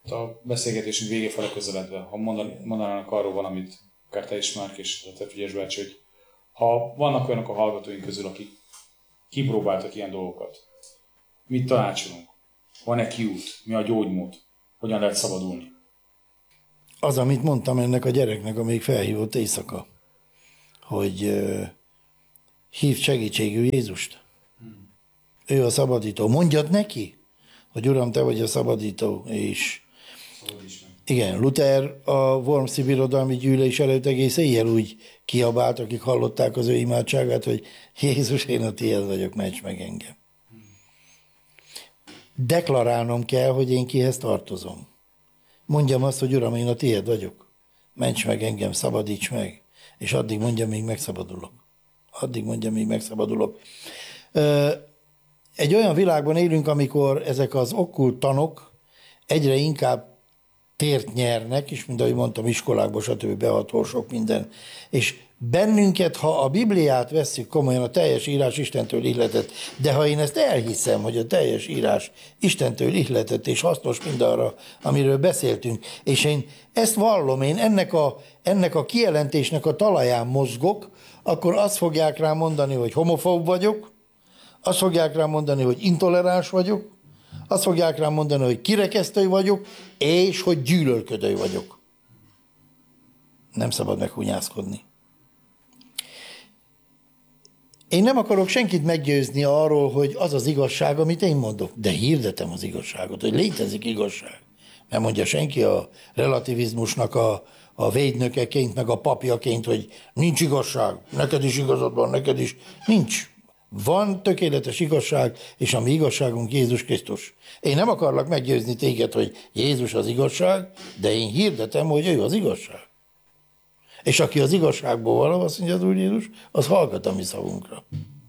A beszélgetésünk végé fele közeledve, ha mondanának arról valamit, akár te is, Márk, és te Frigyes bácsi, hogy ha vannak olyanok a hallgatóink közül, akik kipróbáltak ilyen dolgokat, mit tanácsolunk? Van-e kiút? Mi a gyógymód? Hogyan lehet szabadulni? Az, amit mondtam ennek a gyereknek, amíg felhívott éjszaka, hogy hívd segítségül Jézust. Ő a szabadító. Mondjad neki, hogy Uram, te vagy a szabadító, és igen, Luther a Wormsi Birodalmi Gyűlés előtt egész éjjel úgy kiabált, akik hallották az ő imádságát, hogy Jézus, én a tiéd vagyok, ments meg engem. Deklarálnom kell, hogy én kihez tartozom. Mondjam azt, hogy Uram, én a tiéd vagyok. Ments meg engem, szabadíts meg. És addig mondjam, míg megszabadulok. Addig mondjam, míg megszabadulok. Egy olyan világban élünk, amikor ezek az okkult tanok egyre inkább tért nyernek, és mint ahogy mondtam, iskolákban, stb. Behatol sok minden. És bennünket, ha a Bibliát vesszük komolyan, a teljes írás Istentől ihletett, de ha én ezt elhiszem, hogy a teljes írás Istentől ihletett és hasznos mindarra, amiről beszéltünk, és én ezt vallom, én ennek a kijelentésnek a talaján mozgok, akkor azt fogják rám mondani, hogy homofób vagyok, azt fogják rám mondani, hogy intoleráns vagyok, azt fogják rám mondani, hogy kirekesztő vagyok, és hogy gyűlölködő vagyok. Nem szabad meghunyászkodni. Én nem akarok senkit meggyőzni arról, hogy az az igazság, amit én mondok, de hirdetem az igazságot, hogy létezik igazság. Nem mondja senki a relativizmusnak a védnökeként, meg a papjaként, hogy nincs igazság, neked is igazad van, neked is. Nincs. Van tökéletes igazság, és a mi igazságunk Jézus Krisztus. Én nem akarlak meggyőzni téged, hogy Jézus az igazság, de én hirdetem, hogy ő az igazság. És aki az igazságból való, azt mondja az Úr Jézus, az hallgat a mi szavunkra.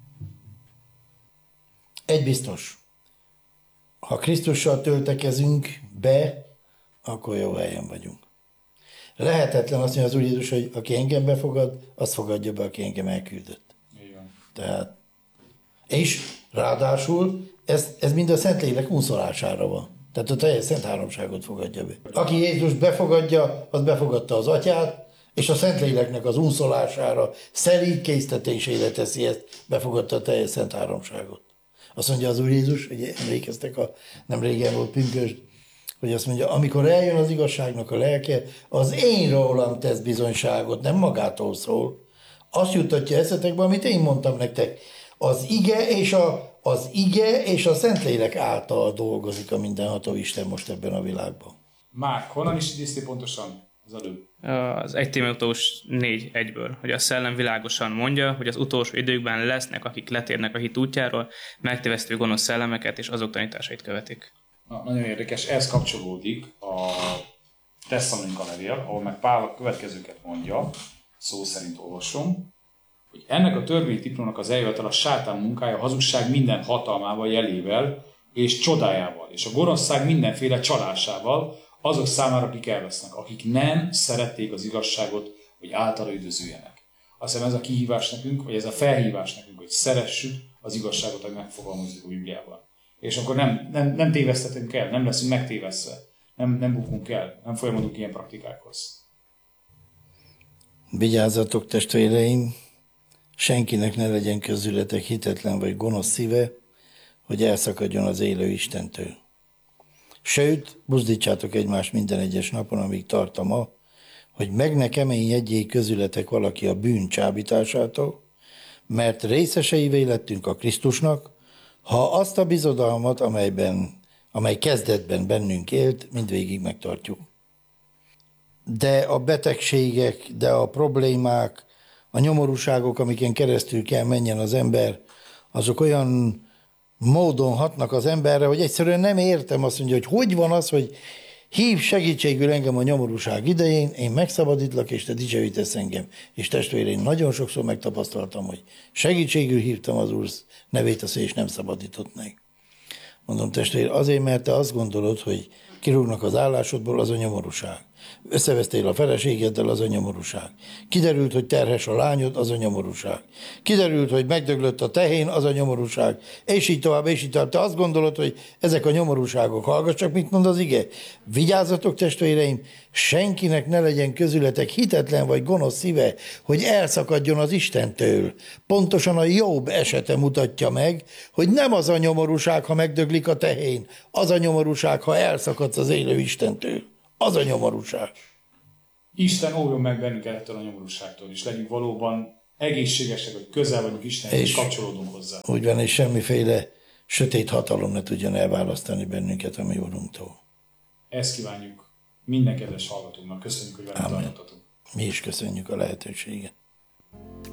Egy biztos, ha Krisztussal töltekezünk be, akkor jó helyen vagyunk. Lehetetlen azt mondja az Úr Jézus, hogy aki engem befogad, azt fogadja be, aki engem elküldött. Igen. Tehát, és ráadásul ez mind a Szentlélek unszolására van. Tehát a teljes Szent Háromságot fogadja be. Aki Jézus befogadja, az befogadta az Atyát, és a Szentléleknek az unszolására, szerint késztetésére teszi ezt, befogadta a teljes Szent Háromságot. Azt mondja az Úr Jézus, hogy emlékeztek, nem régen volt pünkösd, hogy azt mondja, amikor eljön az igazságnak a lelke, az én rólam tesz bizonyságot, nem magától szól. Azt juttatja eszetekbe, amit én mondtam nektek. Az ige és a Szentlélek által dolgozik a mindenható Isten most ebben a világban. Márk, honnan is idéztél pontosan az előbb? Az 1 Timóteus 4:1-ből, hogy a szellem világosan mondja, hogy az utolsó időkben lesznek, akik letérnek a hit útjáról, megtévesztő gonosz szellemeket és azok tanításait követik. Na, nagyon érdekes, ehhez kapcsolódik a Tesszalonika levél, ahol meg Pál a következőket mondja, szó szerint olvasom, hogy ennek a törvényi tiplónak az eljövetel a sátán munkája, a hazugság minden hatalmával, jelével és csodájával, és a gonoszság mindenféle csalásával azok számára, akik elvesznek, akik nem szerették az igazságot, hogy általa üdvözüljenek. Azt hiszem ez a kihívás nekünk, vagy ez a felhívás nekünk, hogy szeressük az igazságot, hogy megfogalmazzuk a Bibliában. És akkor nem tévesztetünk el, nem leszünk megtévesztve, nem bukunk el, nem folyamodunk ilyen praktikákhoz. Vigyázzatok, testvéreim, senkinek ne legyen közületek hitetlen vagy gonosz szíve, hogy elszakadjon az élő Istentől. Sőt, buzdítsátok egymást minden egyes napon, amíg tart a ma, hogy meg ne keményedjék közületek valaki a bűn csábításától, mert részeseivé lettünk a Krisztusnak, ha azt a bizodalmat, amely kezdetben bennünk élt, mindvégig megtartjuk. De a betegségek, de a problémák, a nyomorúságok, amiken keresztül kell menjen az ember, azok olyan módon hatnak az emberre, hogy egyszerűen nem értem, azt mondja, hogy van az, hogy hív segítségül engem a nyomorúság idején, én megszabadítlak, és te dicsőítesz engem. És testvéreim, nagyon sokszor megtapasztaltam, hogy segítségül hívtam az Úr nevét, és nem szabadított meg. Mondom, testvér, azért, mert te azt gondolod, hogy kirúgnak az állásodból, az a nyomorúság. Összevesztél a feleségeddel, az a nyomorúság. Kiderült, hogy terhes a lányod, az a nyomorúság. Kiderült, hogy megdöglött a tehén, az a nyomorúság. És így tovább, és így tovább. Te azt gondolod, hogy ezek a nyomorúságok, hallgass csak, mit mond az ige. Vigyázzatok, testvéreim, senkinek ne legyen közületek hitetlen vagy gonosz szíve, hogy elszakadjon az Istentől. Pontosan a Jobb esete mutatja meg, hogy nem az a nyomorúság, ha megdöglik a tehén, az a nyomorúság, ha elszakadsz az élő Istentől. Az a nyomorúság. Isten óvjon meg bennünket ettől a nyomorúságtól, és legyünk valóban egészségesek, hogy közel vagyunk Istenhez, és kapcsolódunk hozzá. Úgy van, és semmiféle sötét hatalom ne tudjon elválasztani bennünket a mi Urunktól. Ezt kívánjuk minden kedves hallgatónak. Köszönjük, hogy velünk tartottatok. Mi is köszönjük a lehetőséget.